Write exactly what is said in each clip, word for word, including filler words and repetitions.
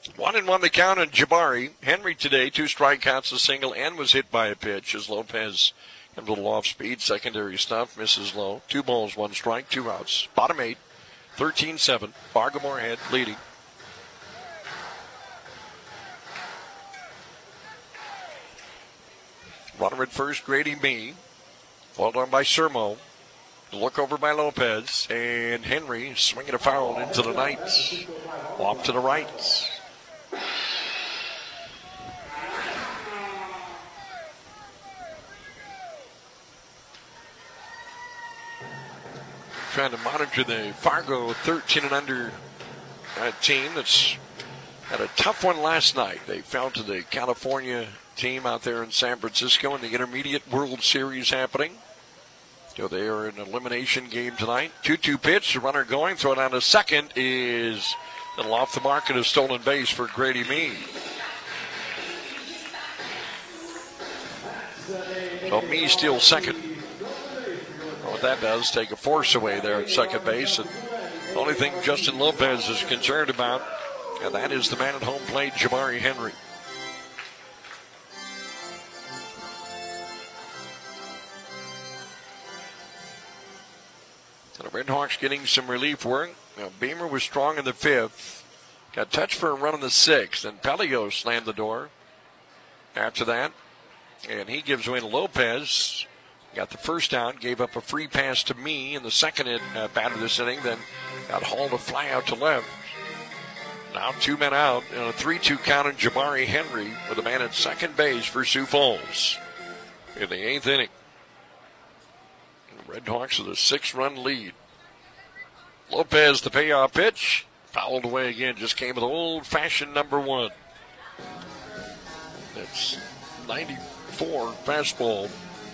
One and one the count on Jabari. Henry today, two strikeouts, a single, and was hit by a pitch as Lopez comes a little off speed. Secondary stuff, misses low. Two balls, one strike, two outs. Bottom eight, thirteen seven. Fargo Moorhead leading. Runner at first, Grady Mee. Followed on by Sermo. Look over by Lopez. And Henry swinging a foul into the night. Off to the right. Trying to monitor the Fargo thirteen and under uh, team that's had a tough one last night. They fell to the California team out there in San Francisco in the Intermediate World Series happening. So they are in an elimination game tonight. two two pitch, the runner going, thrown on to second is a little off the mark and a stolen base for Grady Mee. So Mee steals second. What that does, take a force away there at second base. And the only thing Justin Lopez is concerned about, and that is the man at home plate, Jabari Henry. So the Redhawks getting some relief work. Now, Beamer was strong in the fifth. Got touched for a run in the sixth. And Pelio slammed the door after that. And he gives way to Lopez. Got the first out, gave up a free pass to me in the second uh, batter this inning, then got hauled a fly out to left. Now two men out, and a three two count on Jabari Henry with a man at second base for Sioux Falls in the eighth inning. The Redhawks with a six-run lead. Lopez, the payoff pitch, fouled away again, just came with old-fashioned number one. That's ninety-four fastball.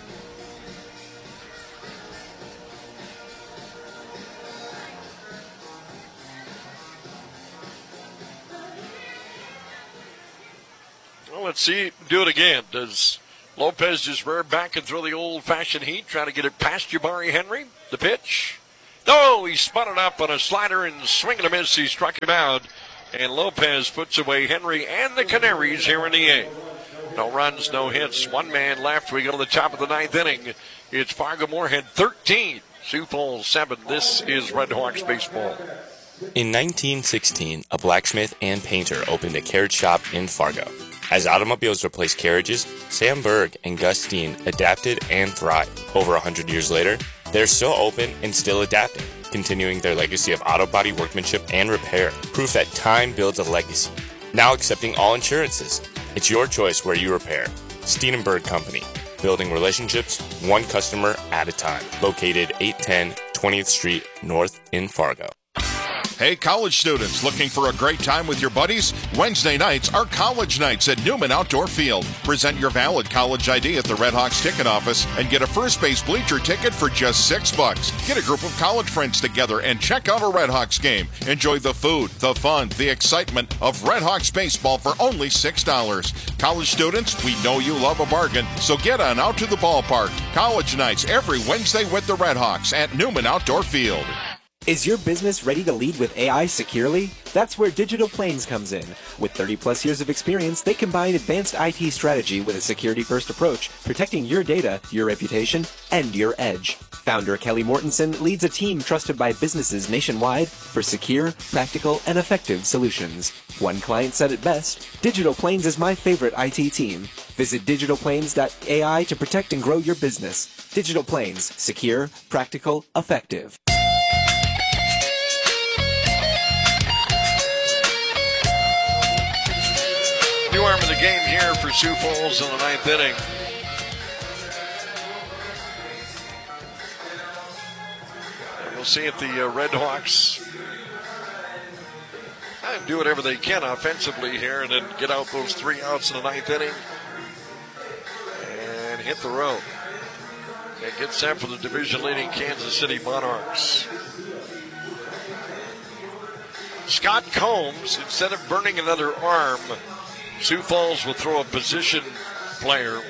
Well, let's see, do it again. Does Lopez just rear back and throw the old-fashioned heat, trying to get it past Jabari Henry? The pitch. No, he spun it up on a slider and swing and a miss. He struck him out, and Lopez puts away Henry and the Canaries here in the eighth. No runs, no hits. One man left. We go to the top of the ninth inning. It's Fargo Moorhead thirteen, Sioux Falls seven. This is Redhawks baseball. In nineteen sixteen, a blacksmith and painter opened a carriage shop in Fargo. As automobiles replaced carriages, Sam Berg and Gus Steen adapted and thrived. Over one hundred years later, they're still open and still adapting, continuing their legacy of auto body workmanship and repair. Proof that time builds a legacy. Now accepting all insurances. It's your choice where you repair. Steen and Berg Company. Building relationships, one customer at a time. Located eight ten twentieth Street North in Fargo. Hey, college students, looking for a great time with your buddies? Wednesday nights are college nights at Newman Outdoor Field. Present your valid college I D at the Redhawks ticket office and get a first base bleacher ticket for just six bucks. Get a group of college friends together and check out a Redhawks game. Enjoy the food, the fun, the excitement of Redhawks baseball for only six dollars. College students, we know you love a bargain, so get on out to the ballpark. College nights every Wednesday with the Redhawks at Newman Outdoor Field. Is your business ready to lead with A I securely? That's where Digital Plains comes in. With thirty plus years of experience, they combine advanced I T strategy with a security-first approach, protecting your data, your reputation, and your edge. Founder Kelly Mortensen leads a team trusted by businesses nationwide for secure, practical, and effective solutions. One client said it best, Digital Plains is my favorite I T team. Visit digital plains dot A I to protect and grow your business. Digital Plains, secure, practical, effective. New arm of the game here for Sioux Falls in the ninth inning. And we'll see if the uh, Redhawks uh, do whatever they can offensively here and then get out those three outs in the ninth inning and hit the road. And get set for the division-leading Kansas City Monarchs. Scott Combs, instead of burning another arm, Sioux Falls will throw a position player,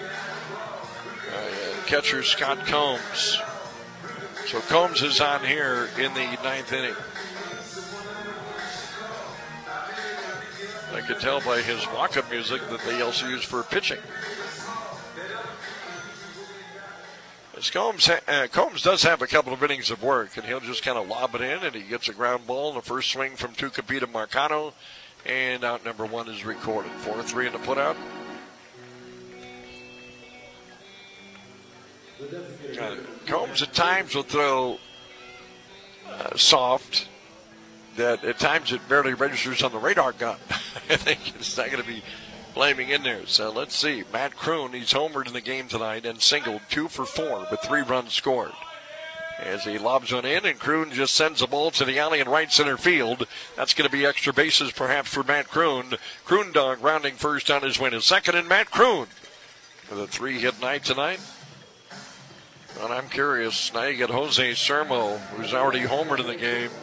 uh, catcher Scott Combs. So Combs is on here in the ninth inning. I could tell by his walk-up music that they also use for pitching. As Combs, uh, Combs does have a couple of innings of work, and he'll just kind of lob it in, and he gets a ground ball in the first swing from Tucupita Marcano, and out number one is recorded. four three in the putout. Uh, Combs at times will throw uh, soft that at times it barely registers on the radar gun. I think it's not going to be flaming in there. So let's see. Matt Kroon, he's homered in the game tonight and singled two for four with three runs scored. As he lobs one in, and Kroon just sends the ball to the alley in right center field. That's going to be extra bases perhaps for Matt Kroon. Kroon dog rounding first on his way to second, and Matt Kroon with a three-hit night tonight. And I'm curious, now you get Jose Sermo, who's already homered in the game.